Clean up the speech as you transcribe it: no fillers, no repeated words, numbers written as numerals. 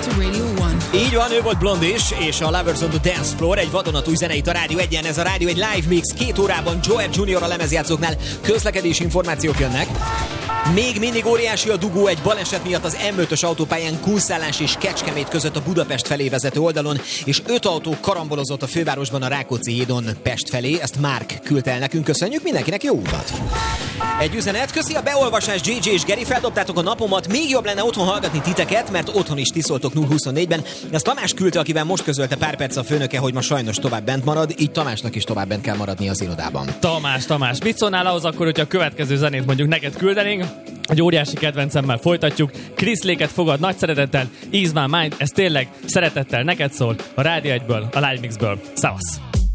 to Radio 1. Így van, ő volt Blondie és a Lovers on the Dance Floor, egy vadonatúj zeneit a Rádió 1-en. Ez a Rádió egy live mix, 2 órában Joel Junior a lemezjátszóknál. Közlekedési információk jönnek. Még mindig óriási a dugó egy baleset miatt az M5-ös autópályán Kunszállás és Kecskemét között a Budapest felé vezető oldalon, és 5 autó karambolozott a fővárosban a Rákóczi hídon Pest felé. Ezt Márk küldte el nekünk, köszönjük, mindenkinek jó utat! Egy üzenet, köszi a beolvasás, JJ és Geri, feldobtátok a napomat, még jobb lenne otthon hallgatni titeket, mert otthon is tiszoltok 0-24-ben. Ezt Tamás küldte, akivel most közölte pár perc a főnöke, hogy ma sajnos tovább bent marad, így Tamásnak is tovább bent kell maradni az irodában. Tamás, mit szólnál ahhoz akkor, hogyha a következő zenét mondjuk neked küldenénk? Egy óriási kedvencemmel folytatjuk. Chris Lake-et fogad nagy szeretettel, Ease My Mind, ez tényleg szeretettel neked szól, a Rádió 1-ből, a Live Mixből. Szavasz!